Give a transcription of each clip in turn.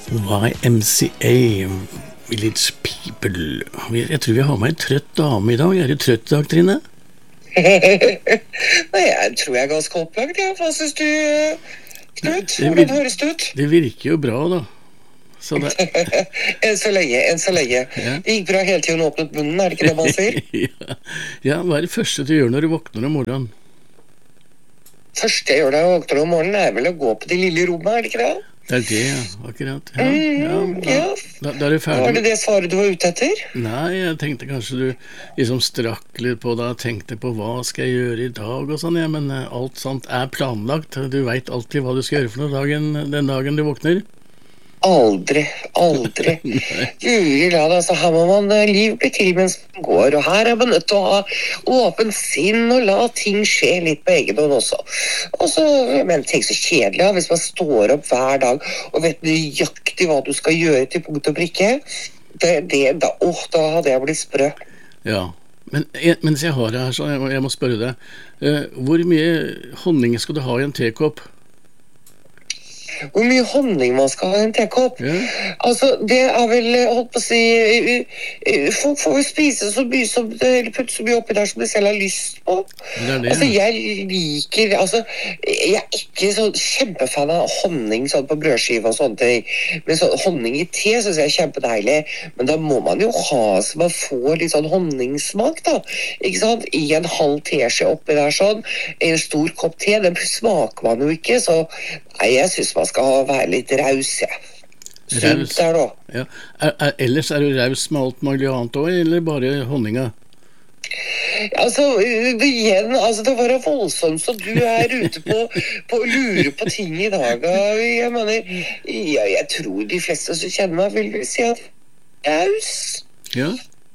YMCA, Village People. Jeg tror vi har med en trøtt dame I dag. Er det trøtt dag, Trine? Nei, jeg tror jeg er ganske opplagt. Ja. Hva synes du, Knut? Hvordan høres det ut? Det virker jo bra, da. Så det... enn så lenge. Ja. Det gikk bra hele tiden å åpne munnen, er det ikke det man sier? Ja, hva er det første du gjør når du våkner om morgenen? Første jeg gjør da jeg våkner om morgenen er vel å gå på de lille rommene, er det ikke det? Det er det, ja. Akkurat. Da er du ferdig. Var det svaret du var ute etter? Nei, jeg tenkte kanskje du liksom strakk litt på det, tenkte på hva skal jeg gjøre I dag og sånn, ja, men alt sånt er planlagt. Du vet alltid hva du skal gjøre for noe den dagen du våkner. Aldri. Guri lad, altså, her må man liv bli til mens man går, og her er man nødt til å ha åpen sinn og la ting skje litt på egen hånd også. Og så, men tenk så kjedelig, ja, hvis man står opp hver dag og vet nøyaktig hva du skal gjøre til punkt og prikke, da hadde jeg blitt sprø. Ja, men mens jeg har det her, så jeg må spørre deg, hvor mye honning skal du ha I en tekopp? Hvor mye honning man skal ha I en tekopp? Altså, det er vel, holdt på å si, folk får jo spise så mye som eller putte så mye oppi der som de selv har lyst på. Altså, jeg er ikke sånn kjempefan av honning sånn på brødskive og sånne ting, men sånn honning I te synes jeg kjempedeilig, men da må man jo ha så man får litt sånn honningsmak da, ikke sant? I en halv teskje oppi der sånn, en stor kopp te, den smaker man jo ikke, så nei, jeg synes man skal være litt raus, ja. Sunt der da. Ja. Ellers du raus med alt mulig annet også, eller bare honninga? Altså, det var voldsomt, så du ute på å lure på ting I dag. Jeg mener, jeg tror de fleste som kjenner meg vil si at raus. Ja,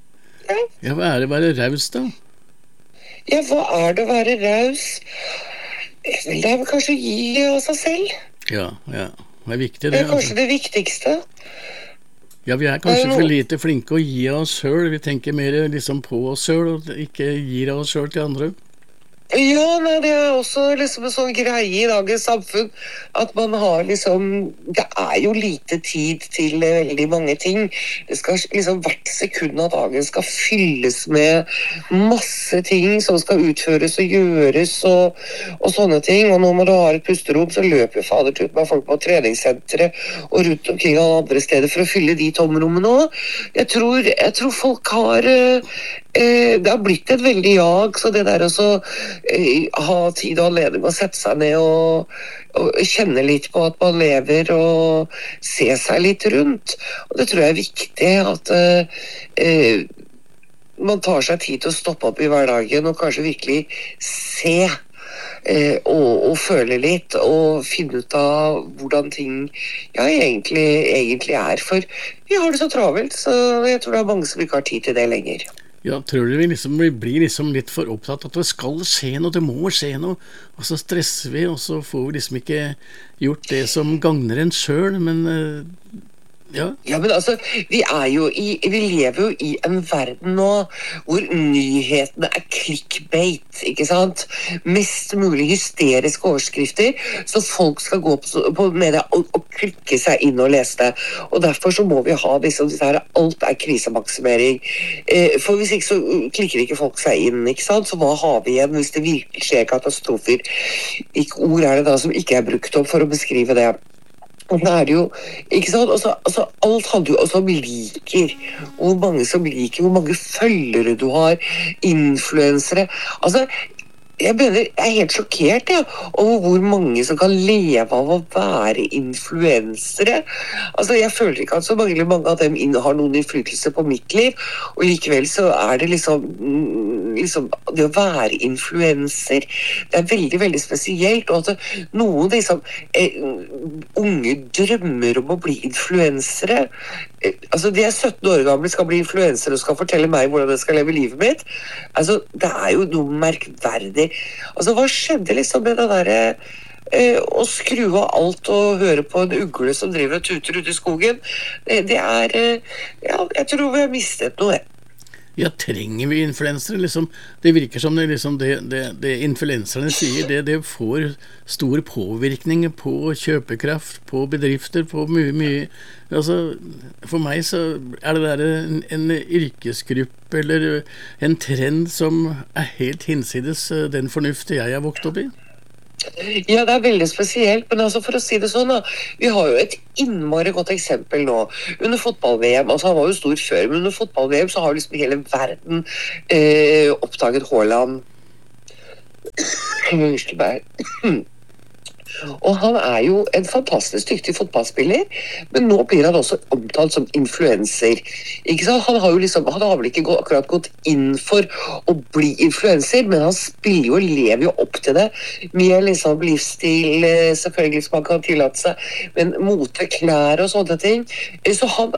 hva det å være raus da? Ja, hva det å være raus? Det vel kanskje å gi av seg selv. Ja, det viktig det. Det kanskje det viktigste. Ja, vi kanskje for lite flinke å gi av oss selv. Vi tenker mer liksom på oss selv, og ikke gir av oss selv til andre. Ja, nei, det også liksom en sånn greie I dagens samfunn, at man har liksom, det jo lite tid til veldig mange ting. Det skal liksom hvert sekund av dagen skal fylles med masse ting som skal utføres og gjøres og sånne ting. Og når man har et pusterom, så løper fader ut med folk på treningssentre og rundt omkring alle andre steder for å fylle de tomrommene også. Jeg tror folk har det har blitt et veldig jag, så det der også ha tid og anledning å sette seg ned og kjenne litt på at man lever og se seg litt rundt, og det tror jeg viktig at man tar seg tid til å stoppe opp I hverdagen og kanskje virkelig se og føle litt og finne ut av hvordan ting egentlig for vi har det så travelt, så jeg tror det mange som ikke har tid til det lenger. Ja, tror du vi blir liksom litt for opptatt at det skal skje noe, det må skje noe, og så stresser vi, og så får vi liksom ikke gjort det som gagner en selv, men ja, men altså, vi lever jo I en verden nå hvor nyhetene clickbait, ikke sant? Mest mulig hysteriske overskrifter, så folk skal gå på media og klikke seg inn og lese det. Og derfor så må vi ha disse her, alt krisemaksimering. For hvis ikke så klikker ikke folk seg inn, ikke sant? Så hva har vi igjen hvis det virkelig skjer katastrofer? Hvilke ord det da som ikke brukt opp for å beskrive det? Og det det jo, ikke sant? Altså, alt handler jo også om liker. Hvor mange som liker, hvor mange følgere du har, influensere. Altså, jeg helt sjokkert over hvor mange som kan leve av å være influensere. Altså, jeg føler ikke at så mange av dem har noen innflytelse på mitt liv, og likevel så det liksom det å være influenser, det veldig, veldig spesielt, og at noen liksom unge drømmer om å bli influensere. Altså, de 17 år gamle skal bli influensere og skal fortelle meg hvordan jeg skal leve livet mitt. Altså, det jo noe merkverdig. Altså, hva skjedde liksom med det der å skru av alt og høre på en ugle som driver og tuter ute I skogen? Det ja, jeg tror vi har mistet noe. Ja, trenger vi influensere? Liksom, det virker som det influenserne sier, det får stor påvirkning på kjøpekraft, på bedrifter, på mye. Altså, for meg så er det der en yrkesgruppe eller en trend som er helt hinsides den fornuft jeg er vokst opp i. Ja, det er veldig spesielt, men altså for å si det sånn da, vi har jo et innmari godt eksempel nå, under fotball-VM, altså han var jo stor før, men under fotball-VM så har liksom hele verden oppdaget Haaland. Unnskyld meg. Og han er jo en fantastisk dyktig fotballspiller, men nå blir han også omtalt som influenser. Ikke sant? Han har vel ikke akkurat gått inn for å bli influenser, men han spiller jo og lever jo opp til det, med liksom livsstil, selvfølgelig som han kan tillate seg, men mote, klær og sånne ting. Så han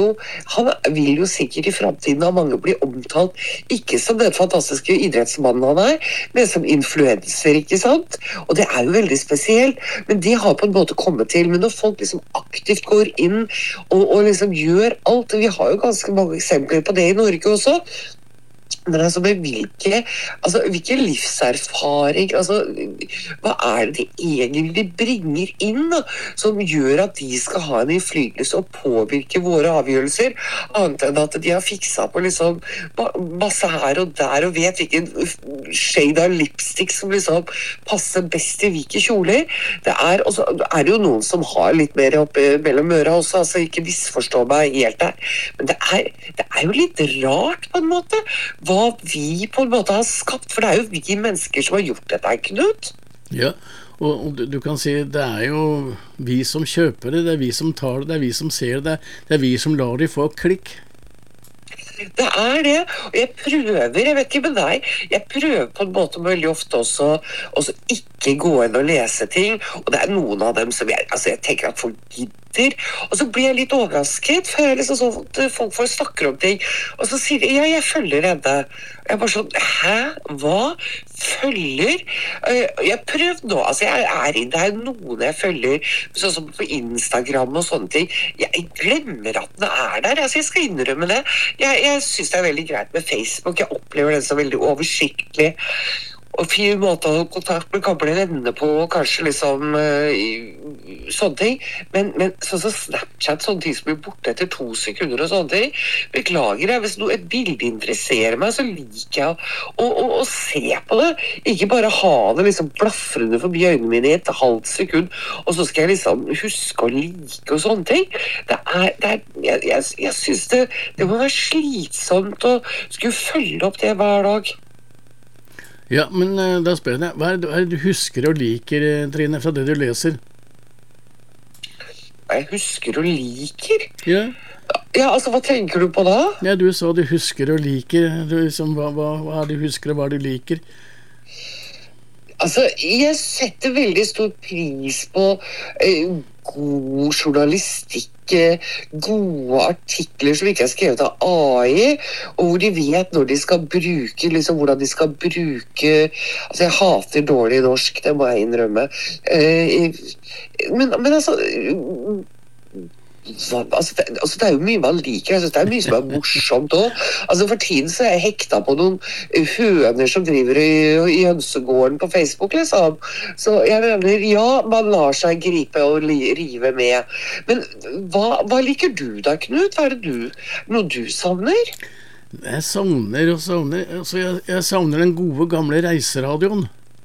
vil jo sikkert i fremtiden av mange bli omtalt, ikke som den fantastiske idrettsmannen han er, men som influenser, ikke sant? Og det er jo veldig spesielt. Men det har på en måte kommet til, men når folk liksom aktivt går inn og liksom gjør alt, vi har jo ganske mange eksempler på det i Norge også, men altså med hvilke livserfaring, altså hva er det de egentlig bringer inn da, som gjør at de skal ha en innflytelse og påvirke våre avgjørelser, annet enn at de har fikset på liksom masse her og der og vet hvilken shade av lipstick som liksom passer best i hvilke kjoler. Det er jo noen som har litt mer oppe mellom øra også, altså ikke misforstå meg helt der, men det er jo litt rart på en måte, hva vi på en måte har skapt, for det er jo vi mennesker som har gjort dette, Knut. Ja, og du kan si det er jo vi som kjøper det er vi som tar det, det er vi som ser det, det er vi som lar de få klikk. Det er det, og jeg vet ikke med deg, jeg prøver på en måte veldig ofte også ikke gå inn og lese ting, og det er noen av dem som jeg tenker at folk gidder, og så blir jeg litt overrasket, for jeg liksom sånn at folk får snakke om ting, og så sier de, ja, jeg følger henne. Jeg er bare sånn, hæ? Hva? Følger? Jeg prøvde nå, altså det er noen jeg følger, sånn som på Instagram og sånne ting, jeg glemmer at den er der, altså jeg skal innrømme det, jeg synes det er veldig greit med Facebook, jeg opplever den så veldig oversiktlig, og fin måte å ha kontakt med gamle venner på, kanskje liksom sånne ting, men sånn som Snapchat, sånne ting som blir borte etter 2 sekunder og sånne ting, beklager jeg, hvis et bilde interesserer meg, så liker jeg å se på det, ikke bare ha det liksom blaffrende forbi øynene mine i et halvt sekund, og så skal jeg liksom huske å like og sånne ting. Jeg synes det må være slitsomt å skulle følge opp det hver dag. Ja, men da spør jeg deg, hva er det du husker og liker, Trine, fra det du leser? Hva jeg husker og liker? Ja. Ja, altså, hva tenker du på da? Ja, du sa du husker og liker, hva er det du husker og hva er det du liker? Altså, jeg setter veldig stor pris på god journalistikk, gode artikler som ikke er skrevet av AI, og hvor de vet når de skal bruke, liksom hvordan de skal bruke, altså jeg hater dårlig norsk, det må jeg innrømme, men altså, det er jo mye man liker, jeg synes det er mye som er morsomt også. Altså for tiden så er jeg hekta på noen høner som driver i hønsegården på Facebook, liksom. Så jeg mener, ja, man lar seg gripe og rive med. Men hva liker du da, Knut? Hva er det noe du savner? Jeg savner altså jeg savner den gode gamle reiseradioen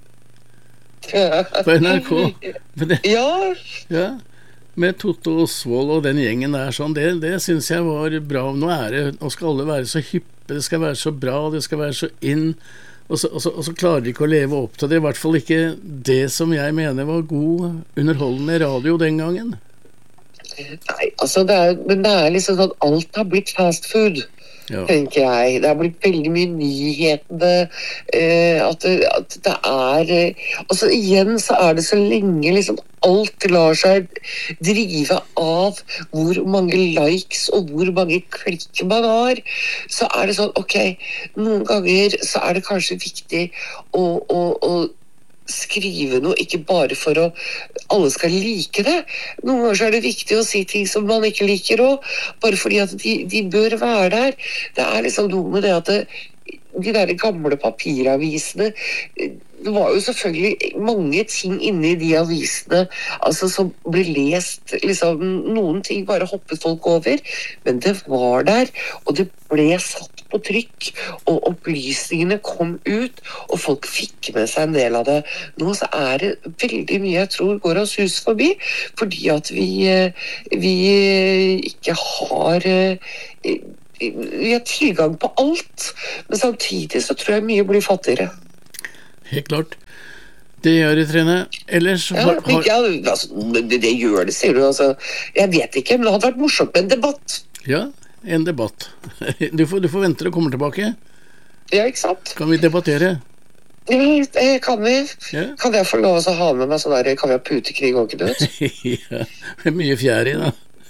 på NRK. Ja, med Totto Osvold og den gjengen der sånn, det synes jeg var bra. Nå skal alle være så hyppe, det skal være så bra, det skal være så inn, og så klarer de ikke å leve opp til det, i hvert fall ikke det som jeg mener var god underholdende radio den gangen. Nei, altså men det er liksom sånn, alt har blitt fast food. Ja. Tenker jeg. Det har blitt veldig mye nyhetene, at det er, og så igjen så er det så lenge liksom alt lar seg drive av hvor mange likes og hvor mange klikk man har, så er det sånn, ok, noen ganger så er det kanskje viktig å skrive noe, ikke bare for å alle skal like det. Noen ganger så er det viktig å si ting som man ikke liker også, bare fordi at de bør være der. Det er liksom noe med det at de der gamle papiravisene, det var jo selvfølgelig mange ting inne i de avisene altså, som ble lest liksom, noen ting bare hoppet folk over, men det var der, og det ble satt på trykk, og opplysningene kom ut, og folk fikk med seg en del av det. Nå så er det veldig mye jeg tror går oss hus forbi, fordi at vi ikke har vi har tilgang på alt, men samtidig så tror jeg mye blir fattigere. Helt klart. Det gjør det, Trine. Ellers det gjør det, sier du. Altså, jeg vet ikke, men det hadde vært morsomt med en debatt. Ja, en debatt. Du får vente til å komme tilbake. Ja, ikke sant? Kan vi debattere? Ja, kan vi. Ja. Kan jeg få lov å ha med meg sånn der, kan vi ha putekrig og ikke død? Ja, det er mye fjær i da.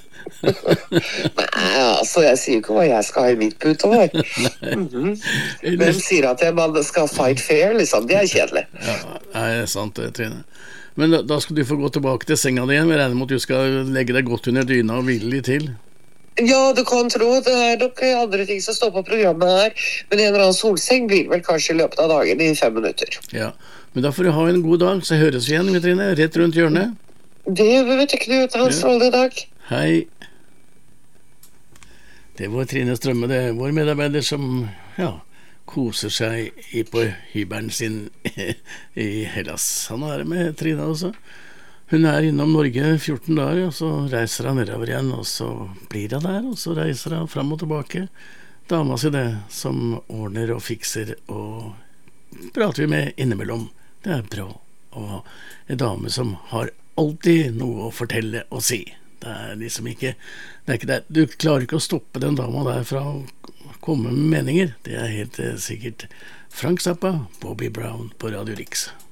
Nei, altså jeg sier ikke hva jeg skal ha i mitt puteår. Hvem sier at man skal fight fair, liksom? Det er kjedelig. Ja, det er sant det, Trine. Men da skal du få gå tilbake til senga di igjen. Vi regner med at du skal legge deg godt under dyna og hvile litt til. Ja, du kan tro. Det er nok andre ting som står på programmet her. Men en eller annen solseng blir vel kanskje i løpet av dagen i 5 minutter. Ja, men da får du ha en god dag, så høres vi igjen, Trine, rett rundt hjørnet. Det vet jeg, Knut. Ha en strålende dag. Hei. Det var Trine Strømme, det er vår medarbeider som koser seg på hybelen sin i Hellas. Han er med Trine også. Hun er innom Norge 14 dager, og så reiser han nedover igjen, og så blir han der, og så reiser han fram og tilbake. Dama si det, som ordner og fikser, og prater vi med innimellom. Det er bra å ha en dame som har alltid noe å fortelle og si. Det er liksom ikke det. Du klarer ikke å stoppe den dama der fra å komme med meninger. Det er helt sikkert. Frank Zappa, Bobby Brown på Radio Rix.